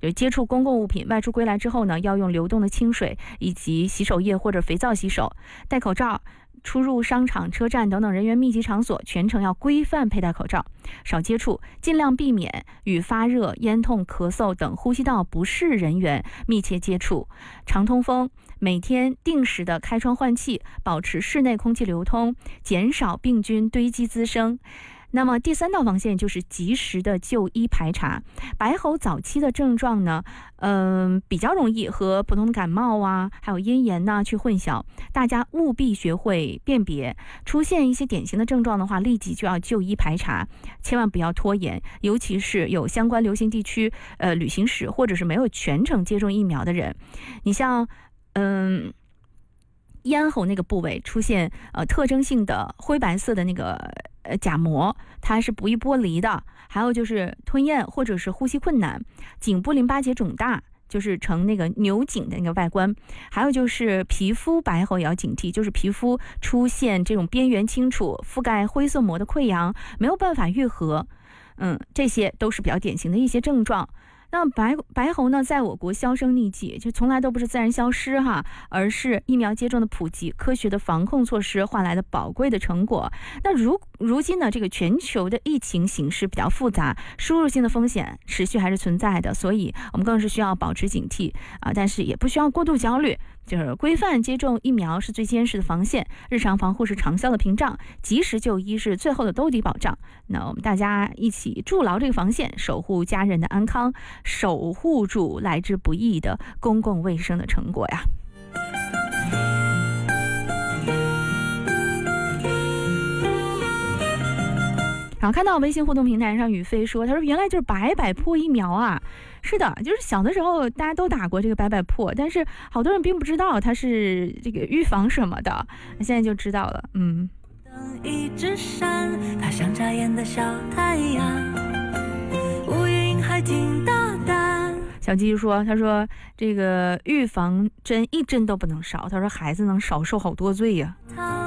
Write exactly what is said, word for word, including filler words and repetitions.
就接触公共物品，外出归来之后呢，要用流动的清水以及洗手液或者肥皂洗手，戴口罩。出入商场、车站等等人员密集场所，全程要规范佩戴口罩，少接触，尽量避免与发热、咽痛、咳嗽等呼吸道不适人员密切接触，常通风，每天定时的开窗换气，保持室内空气流通，减少病菌堆积滋生。那么第三道防线就是及时的就医排查。白喉早期的症状呢，嗯、呃，比较容易和普通的感冒啊，还有咽炎呐去混淆，大家务必学会辨别。出现一些典型的症状的话，立即就要就医排查，千万不要拖延。尤其是有相关流行地区呃旅行史，或者是没有全程接种疫苗的人，你像嗯。咽喉那个部位出现呃特征性的灰白色的那个呃假膜，它是不易剥离的。还有就是吞咽或者是呼吸困难，颈部淋巴结肿大，就是呈那个牛颈的那个外观。还有就是皮肤白喉也要警惕，就是皮肤出现这种边缘清楚、覆盖灰色膜的溃疡，没有办法愈合。嗯，这些都是比较典型的一些症状。那白白喉呢，在我国销声匿迹，就从来都不是自然消失哈，而是疫苗接种的普及、科学的防控措施换来的宝贵的成果。那如如今呢，这个全球的疫情形势比较复杂，输入性的风险持续还是存在的，所以我们更是需要保持警惕啊，但是也不需要过度焦虑。就是规范接种疫苗是最坚实的防线，日常防护是长效的屏障，及时就医是最后的兜底保障。那我们大家一起筑牢这个防线，守护家人的安康，守护住来之不易的公共卫生的成果呀。然后看到微信互动平台上宇飞说，他说原来就是白百破疫苗啊。是的，就是小的时候大家都打过这个白百破，但是好多人并不知道它是这个预防什么的，现在就知道了。嗯，一直闪，它像眨眼的小太阳，乌云还挺大胆。小鸡说，他说这个预防针一针都不能少，他说孩子能少受好多罪呀、啊。